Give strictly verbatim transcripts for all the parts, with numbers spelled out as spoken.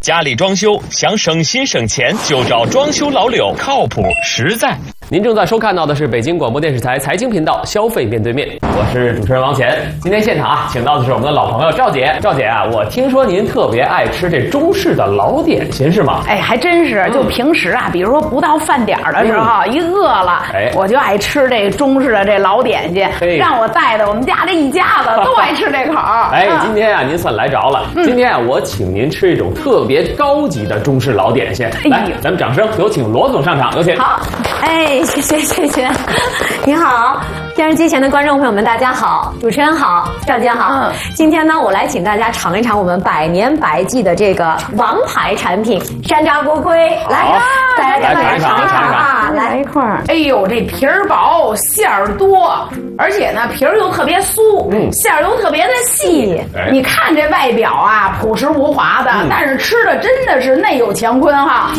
家里装修想省心省钱，就找装修老柳，靠谱实在。 您正在收看到的是北京广播电视台财经频道《消费面对面》，我是主持人王乾。今天现场啊，请到的是我们的老朋友赵姐。赵姐啊，我听说您特别爱吃这中式的老点心，是吗？ 哎，还真是。就平时啊，比如说不到饭点的时候，嗯、一饿了，哎，我就爱吃这中式的这老点心，哎、让我带的我们家这一家子都爱吃这口。 哎，今天啊，您算来着了。嗯、今天啊，我请您吃一种特别高级的中式老点心。哎、来，咱们掌声有请罗总上场，有请。 好，哎。谢谢谢谢，你好，电视机前的观众朋友们，大家好，主持人好，赵姐好。嗯，今天呢，我来请大家尝一尝我们百年百记的这个王牌产品山楂锅盔。来，大家来尝一尝啊，来一块儿。 哎呦，这皮儿薄，馅儿多，而且呢，皮儿又特别酥，嗯，馅儿又特别的细。你看这外表啊，朴实无华的，嗯、但是吃的真的是内有乾坤哈。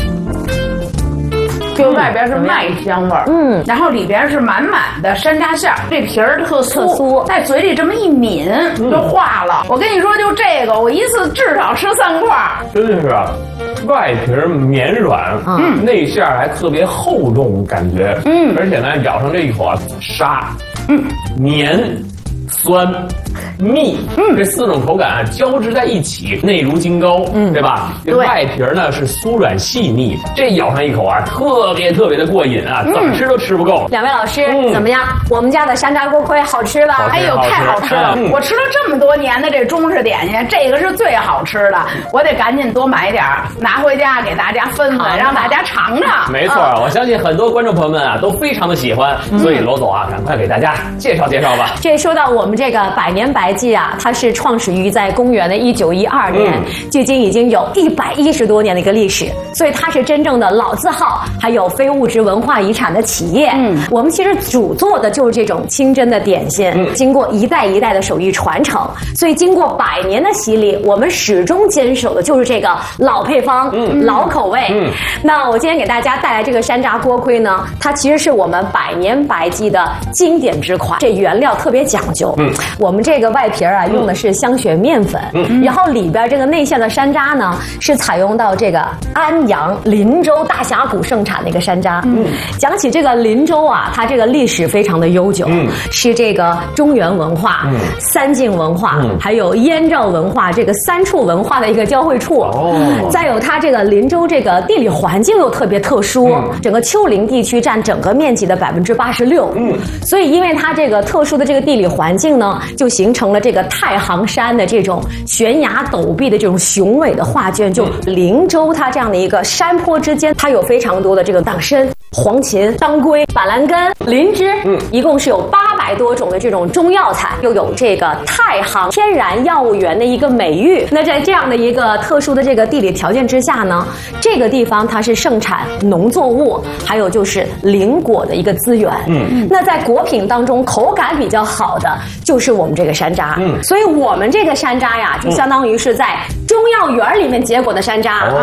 就外边是麦香味儿，嗯，然后里边是满满的山楂馅儿，这皮儿特酥，在嘴里这么一抿就化了。我跟你说，就这个，我一次至少吃三块。 真是啊，外皮绵软，嗯，内馅还特别厚重，感觉，嗯，而且呢，咬上这一口啊，沙，嗯，绵。酸、密，嗯，这四种口感啊交织在一起，内如金糕，嗯，对吧？这外皮呢是酥软细腻，这咬上一口啊，特别特别的过瘾啊，怎么吃都吃不够。 两位老师、嗯、怎么样？我们家的山楂锅盔好吃吧？ 哎呦，太好吃了！嗯、我吃了这么多年的这中式点心，这个是最好吃的，我得赶紧多买点拿回家给大家分分，让大家尝尝。 没错，嗯、我相信很多观众朋友们啊都非常的喜欢，嗯、所以罗总啊，赶快给大家介绍介绍吧。 这说到我们这个百年百记啊，它是创始于在公元的一九一二年，嗯、距今已经有一百一十多年的一个历史，所以它是真正的老字号，还有非物质文化遗产的企业。嗯，我们其实主做的就是这种清真的点心，嗯、经过一代一代的手艺传承，所以经过百年的洗礼，我们始终坚守的就是这个老配方、嗯、老口味。嗯，那我今天给大家带来这个山楂锅盔呢，它其实是我们百年百记的经典之款，这原料特别讲究。嗯。我们这个外皮啊，用的是香雪面粉，嗯、然后里边这个内馅的山楂呢，是采用到这个安阳林州大峡谷盛产的一个山楂。嗯，讲起这个林州啊，它这个历史非常的悠久，嗯、是这个中原文化、嗯、三晋文化，嗯、还有燕赵文化这个三处文化的一个交汇处。哦，再有它这个林州这个地理环境又特别特殊，嗯、整个丘陵地区占整个面积的百分之八十六。嗯，所以因为它这个特殊的这个地理环境呢，就形成了这个太行山的这种悬崖陡壁的这种雄伟的画卷。就林州它这样的一个山坡之间，它有非常多的这个党参、黄芩、当归、板蓝根、灵芝，嗯，一共是有八百多种的这种中药材，又有这个太行天然药物园的一个美誉。那在这样的一个特殊的这个地理条件之下呢，这个地方它是盛产农作物，还有就是林果的一个资源。嗯，那在果品当中口感比较好的就是我们这个山楂。嗯，所以我们这个山楂呀，就相当于是在中药园里面结果的山楂。